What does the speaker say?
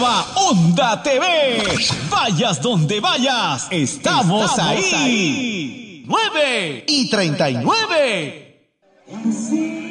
Nueva Onda TV. Vayas donde vayas, estamos ahí. 9:39.